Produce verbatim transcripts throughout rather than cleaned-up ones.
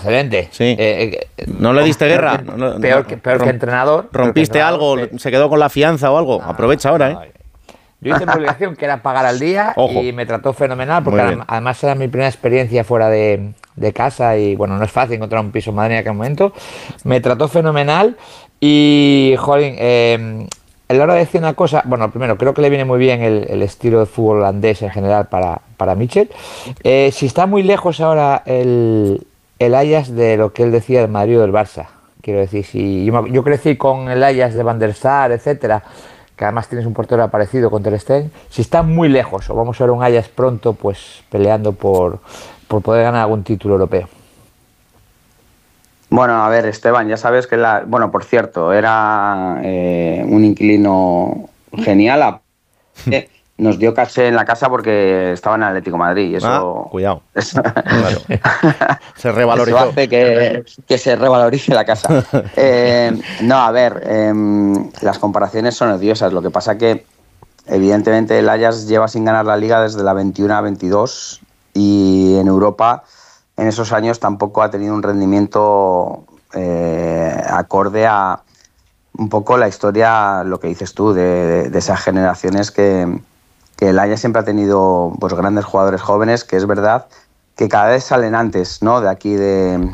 excelente. Sí. Eh, eh, ¿No le diste guerra? Peor, que, no, peor, no, que, peor rom, que entrenador. ¿Rompiste peor que entrenador, algo? Que... ¿Se quedó con la fianza o algo? No, Aprovecha ahora, no, ¿eh? Yo hice mi obligación, que era pagar al día. Ojo. Y me trató fenomenal, porque además era mi primera experiencia fuera de, de casa y, bueno, no es fácil encontrar un piso en Madrid en aquel momento. Me trató fenomenal y, jolín, eh, a la hora de decir una cosa, bueno, primero, creo que le viene muy bien el, el estilo de fútbol holandés en general para, para Michel. Eh, si está muy lejos ahora el, el Ajax de lo que él decía del Madrid o del Barça. Quiero decir, si yo, yo crecí con el Ajax de Van der Sar, etcétera, que además tienes un portero parecido con Ter Stegen. Si está muy lejos o vamos a ver un Ajax pronto, pues peleando por, por poder ganar algún título europeo. Bueno, a ver, Esteban, ya sabes que la, bueno, por cierto, era eh, un inquilino genial. A, eh, nos dio caché en la casa porque estaba en Atlético Madrid y eso... Ah, cuidado. Eso, claro. Se revalorizó. Eso hace que, que se revalorice la casa. Eh, no, a ver, eh, las comparaciones son odiosas. Lo que pasa que, evidentemente, el Ajax lleva sin ganar la Liga desde la veintiuno a veintidós y en Europa, en esos años, tampoco ha tenido un rendimiento eh, acorde a un poco la historia, lo que dices tú, de, de esas generaciones que... que el Ajax siempre ha tenido pues, grandes jugadores jóvenes, que es verdad que cada vez salen antes, ¿no?, de aquí de,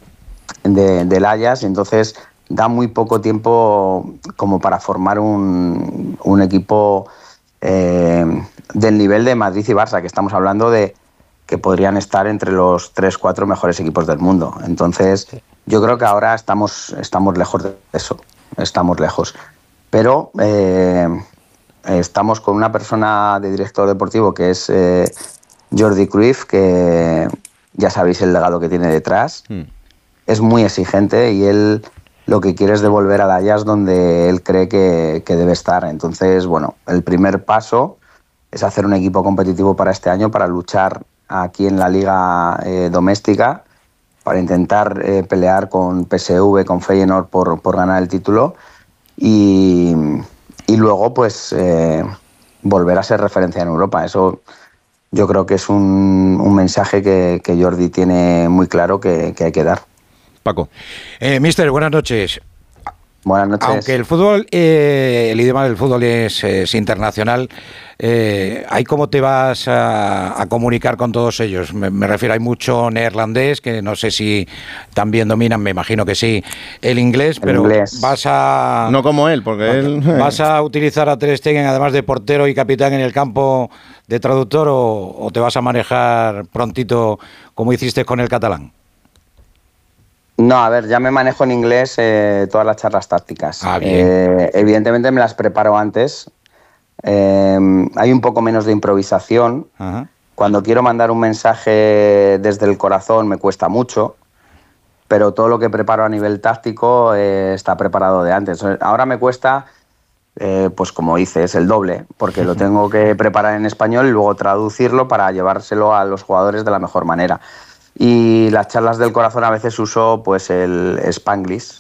de, del Ajax, y entonces da muy poco tiempo como para formar un, un equipo eh, del nivel de Madrid y Barça, que estamos hablando de que podrían estar entre los tres, cuatro mejores equipos del mundo. Entonces yo creo que ahora estamos, estamos lejos de eso, estamos lejos. Pero... Eh, estamos con una persona de director deportivo que es eh, Jordi Cruyff, que ya sabéis el legado que tiene detrás. Mm. Es muy exigente y él lo que quiere es devolver al Ajax donde él cree que, que debe estar. Entonces, bueno, el primer paso es hacer un equipo competitivo para este año, para luchar aquí en la liga eh, doméstica, para intentar eh, pelear con P S V, con Feyenoord por, por ganar el título y... Y luego, pues, eh, volver a ser referencia en Europa. Eso yo creo que es un, un mensaje que, que Jordi tiene muy claro que, que hay que dar. Paco. Eh, Mister, buenas noches. Buenas noches. Aunque el fútbol, eh, el idioma del fútbol es, es internacional, eh, ¿hay cómo te vas a, a comunicar con todos ellos? Me, me refiero, hay mucho neerlandés, que no sé si también dominan, me imagino que sí, el inglés, pero el inglés. vas a... No como él, porque él... ¿Vas a utilizar a Ter Stegen, además de portero y capitán en el campo, de traductor, o, o te vas a manejar prontito como hiciste con el catalán? No, a ver, ya me manejo en inglés eh, todas las charlas tácticas. Ah, bien. Eh, evidentemente me las preparo antes. Eh, hay un poco menos de improvisación. Ajá. Cuando quiero mandar un mensaje desde el corazón me cuesta mucho, pero todo lo que preparo a nivel táctico eh, está preparado de antes. Ahora me cuesta, eh, pues como dices, el doble, porque lo tengo que preparar en español y luego traducirlo para llevárselo a los jugadores de la mejor manera. Y las charlas del corazón a veces uso pues el Spanglish,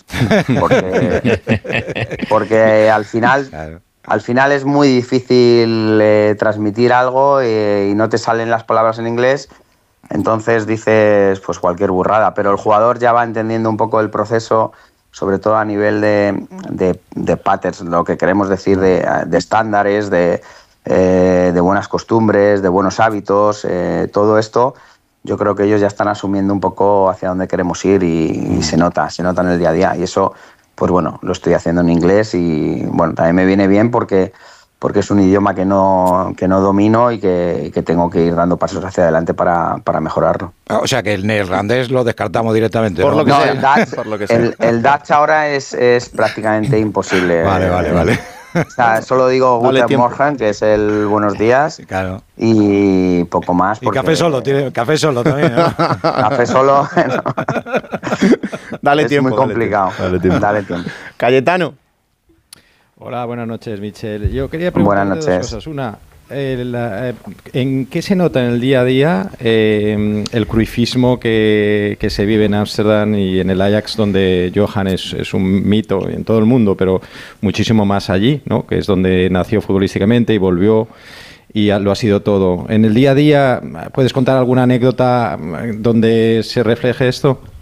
porque, porque al final, claro. al final es muy difícil eh, transmitir algo eh, y no te salen las palabras en inglés, entonces dices pues cualquier burrada, pero el jugador ya va entendiendo un poco el proceso, sobre todo a nivel de, de, de patterns, lo que queremos decir, de, de estándares, de, eh, de buenas costumbres, de buenos hábitos, eh, todo esto. Yo creo que ellos ya están asumiendo un poco hacia dónde queremos ir y, y se nota, se nota en el día a día. Y eso, pues bueno, lo estoy haciendo en inglés y bueno, también me viene bien porque, porque es un idioma que no, que no domino y que, que tengo que ir dando pasos hacia adelante para, para mejorarlo. O sea que el neerlandés lo descartamos directamente. Por ¿no? lo que no, sea. El Dutch, Por lo que sea. El, el Dutch ahora es, es prácticamente imposible. Vale, vale, vale. O sea, solo digo Guten Morgen, que es el buenos días, claro. Y poco más. Y café solo, tiene café solo también, ¿no? Café solo, no. Dale es tiempo. muy complicado. Dale tiempo. Dale tiempo. Cayetano. Hola, buenas noches, Michel. Yo quería preguntarte dos cosas. Una, el, eh, ¿en qué se nota en el día a día eh, el cruifismo que, que se vive en Ámsterdam y en el Ajax, donde Johan es, es un mito en todo el mundo, pero muchísimo más allí, ¿no? Que es donde nació futbolísticamente y volvió y lo ha sido todo. En el día a día, ¿puedes contar alguna anécdota donde se refleje esto?